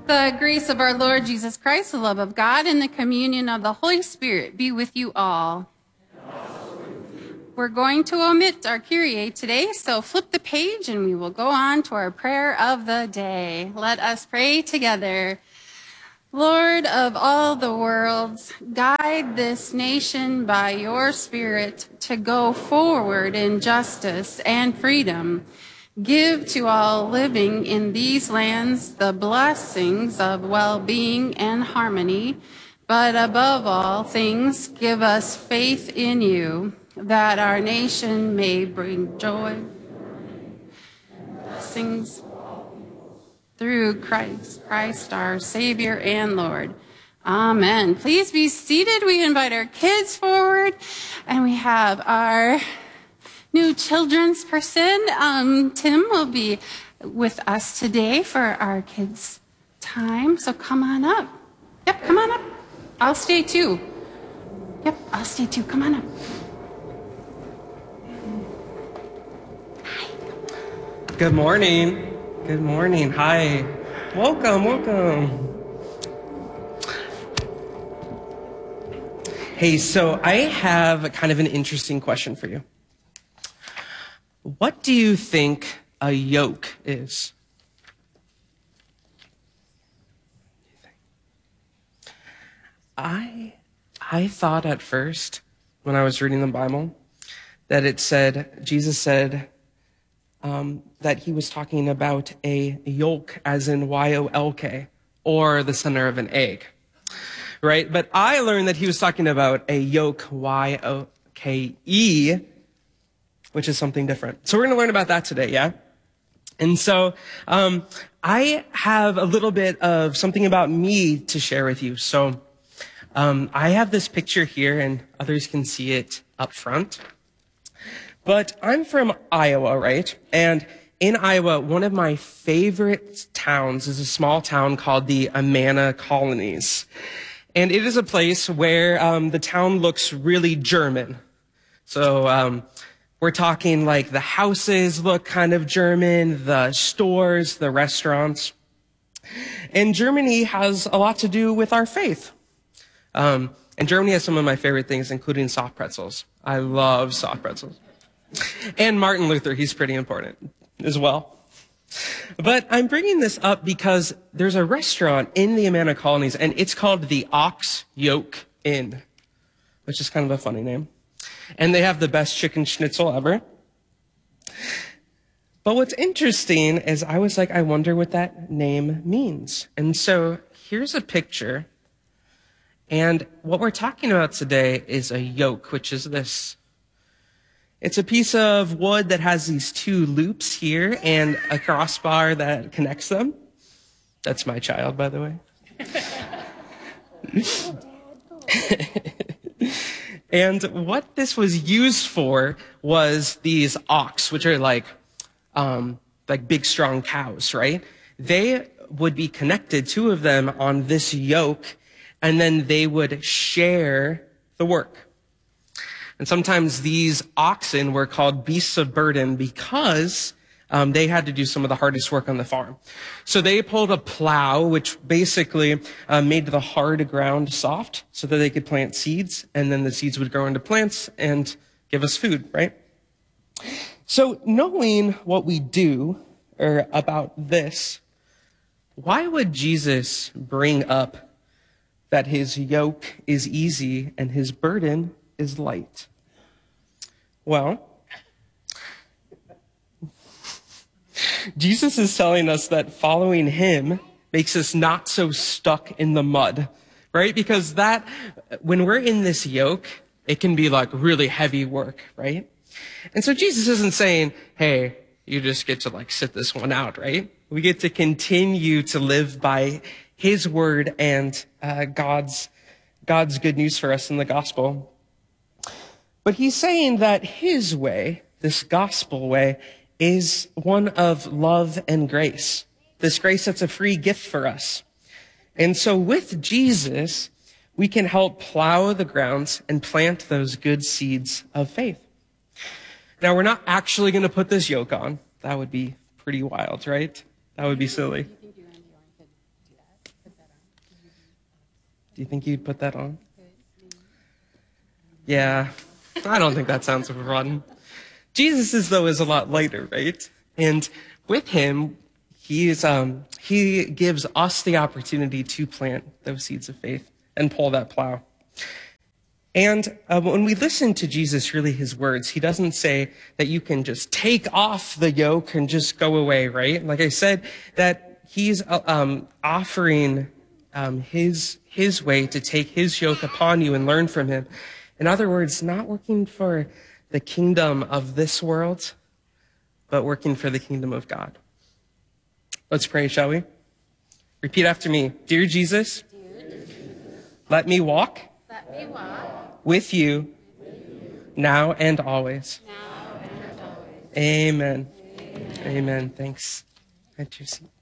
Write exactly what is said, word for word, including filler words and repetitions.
The grace of our Lord Jesus Christ, the love of God, and the communion of the Holy Spirit be with you all. We're going to omit our Kyrie today, so flip the page and we will go on to our prayer of the day. Let us pray together. Lord of all the worlds, guide this nation by your Spirit to go forward in justice and freedom. Give to all living in these lands the blessings of well-being and harmony, but above all things, give us faith in you, that our nation may bring joy, blessings through Christ, Christ our Savior and Lord. Amen. Please be seated. We invite our kids forward, and we have our new children's person. Um, Tim will be with us today for our kids' time, so come on up. Yep, come on up. I'll stay too. Yep, I'll stay too. Come on up. Hi. Good morning. Good morning. Hi. Welcome, welcome. Hey, so I have kind of an interesting question for you. What do you think a yoke is? I I thought at first, when I was reading the Bible, that it said, Jesus said um, that he was talking about a yolk, as in Y O L K, or the center of an egg, right? But I learned that he was talking about a yolk, Y O K E, which is something different. So we're going to learn about that today, yeah? And so um, I have a little bit of something about me to share with you. So um, I have this picture here, and others can see it up front. But I'm from Iowa, right? And in Iowa, one of my favorite towns is a small town called the Amana Colonies. And it is a place where um, the town looks really German. So um We're talking like the houses look kind of German, the stores, the restaurants. And Germany has a lot to do with our faith. Um, and Germany has some of my favorite things, including soft pretzels. I love soft pretzels. And Martin Luther, he's pretty important as well. But I'm bringing this up because there's a restaurant in the Amana Colonies, and it's called the Ox Yoke Inn, which is kind of a funny name. And they have the best chicken schnitzel ever. But what's interesting is I was like, I wonder what that name means. And so here's a picture. And what we're talking about today is a yoke, which is this. It's a piece of wood that has these two loops here and a crossbar that connects them. That's my child, by the way. And what this was used for was these ox, which are like, um, like big, strong cows, right? They would be connected, two of them, on this yoke, and then they would share the work. And sometimes these oxen were called beasts of burden because Um, they had to do some of the hardest work on the farm. So they pulled a plow, which basically uh, made the hard ground soft so that they could plant seeds, and then the seeds would grow into plants and give us food, right? So knowing what we do or about this, why would Jesus bring up that his yoke is easy and his burden is light? Well, Jesus is telling us that following him makes us not so stuck in the mud, right? Because that, when we're in this yoke, it can be like really heavy work, right? And so Jesus isn't saying, hey, you just get to like sit this one out, right? We get to continue to live by his word and uh, God's, God's good news for us in the gospel. But he's saying that his way, this gospel way, is one of love and grace. This grace that's a free gift for us. And so with Jesus, we can help plow the grounds and plant those good seeds of faith. Now, we're not actually going to put this yoke on. That would be pretty wild, right? That would be silly. Do you think you'd put that on? Yeah, I don't think that sounds fun. Jesus' though is a lot lighter, right? And with him, he is um he gives us the opportunity to plant those seeds of faith and pull that plow. And uh, when we listen to Jesus, really his words, he doesn't say that you can just take off the yoke and just go away, right? Like I said, that he's uh, um, offering um, his his way to take his yoke upon you and learn from him. In other words, not working for the kingdom of this world, but working for the kingdom of God. Let's pray, shall we? Repeat after me. Dear Jesus, Dear Jesus let me walk, let me walk with you, with you now and always. now and always. Amen. Amen. Amen. Thanks. At your seat.